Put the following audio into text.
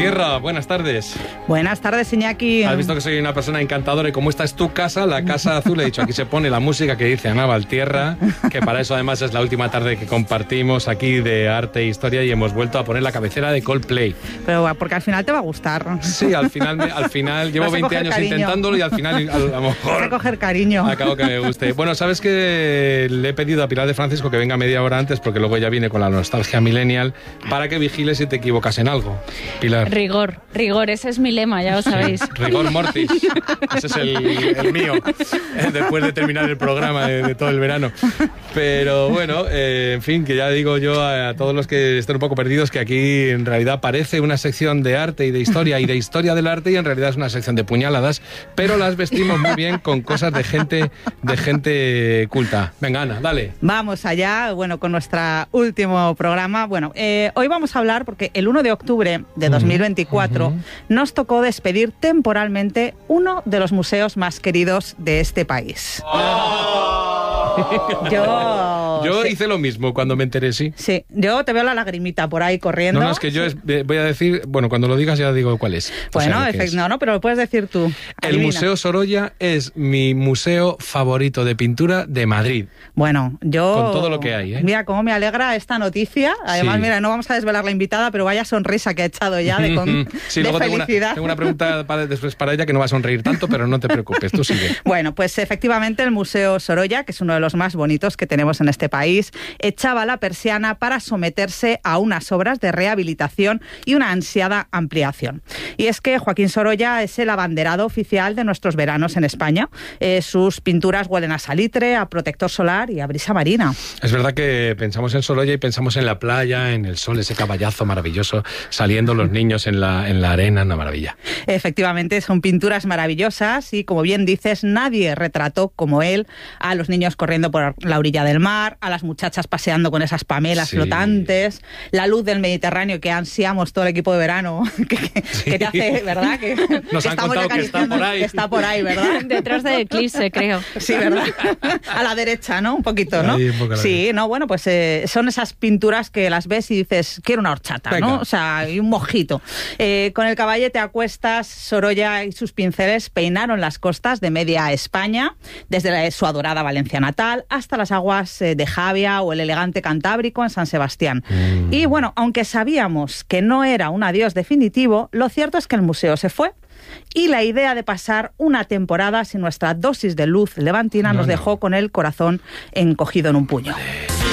Tierra, buenas tardes. Buenas tardes, Iñaki. Has visto que soy una persona encantadora y como esta es tu casa, la Casa Azul, he dicho, aquí se pone la música que dice Ana Valtierra, que para eso además es la última tarde que compartimos aquí de arte e historia y hemos vuelto a poner la cabecera de Coldplay. Pero porque al final te va a gustar. Sí, al final llevo 20 años cariño. Intentándolo y al final a lo mejor... Vas a coger cariño. Acabo que me guste. Bueno, ¿sabes que le he pedido a Pilar de Francisco que venga media hora antes porque luego ya viene con la nostalgia millennial para que vigiles si te equivocas en algo? Pilar. Rigor, ese es mi lema, ya lo sabéis. Rigor mortis, ese es el mío, después de terminar el programa de todo el verano. Pero bueno, en fin, que ya digo yo a todos los que estén un poco perdidos que aquí en realidad parece una sección de arte y de historia del arte y en realidad es una sección de puñaladas, pero las vestimos muy bien con cosas de gente culta. Venga, Ana, dale. Vamos allá, bueno, con nuestro último programa. Bueno, hoy vamos a hablar porque el 1 de octubre de 2024 nos tocó despedir temporalmente uno de los museos más queridos de este país. Yo sí. Hice lo mismo cuando me enteré, sí. Sí, yo te veo la lagrimita por ahí corriendo. No, es que yo voy a decir, bueno, cuando lo digas ya digo cuál es. Bueno, no, pero lo puedes decir tú. El Museo Sorolla es mi museo favorito de pintura de Madrid. Bueno, yo... Con todo lo que hay, ¿eh? Mira cómo me alegra esta noticia. Además, sí. Mira, no vamos a desvelar la invitada, pero vaya sonrisa que ha echado ya de sí, de luego felicidad. Tengo una pregunta después para ella que no va a sonreír tanto, pero no te preocupes, tú sigue. Bueno, pues efectivamente el Museo Sorolla, que es uno de los más bonitos que tenemos en este país, echaba la persiana para someterse a unas obras de rehabilitación y una ansiada ampliación. Y es que Joaquín Sorolla es el abanderado oficial de nuestros veranos en España. Sus pinturas huelen a salitre, a protector solar y a brisa marina. Es verdad que pensamos en Sorolla y pensamos en la playa, en el sol, ese caballazo maravilloso, saliendo los niños en la arena, una maravilla. Efectivamente, son pinturas maravillosas y, como bien dices, nadie retrató como él a los niños corriendo por la orilla del mar, a las muchachas paseando con esas pamelas flotantes, la luz del Mediterráneo que ansiamos todo el equipo de verano, que te hace, ¿verdad? Que nos han contado que está por ahí. Que está por ahí, ¿verdad? Detrás de Eclipse, creo. Sí, ¿verdad? A la derecha, ¿no? Un poquito, ¿no? Ahí, un poco sí, no, bueno, pues son esas pinturas que las ves y dices, quiero una horchata, venga, ¿no? O sea, y un mojito. Con el caballete a cuestas, Sorolla y sus pinceles peinaron las costas de media España, desde su adorada Valencia natal hasta las aguas de Javia o el elegante Cantábrico en San Sebastián. Y bueno, aunque sabíamos que no era un adiós definitivo, lo cierto es que el museo se fue. Y la idea de pasar una temporada sin nuestra dosis de luz levantina nos dejó con el corazón encogido en un puño.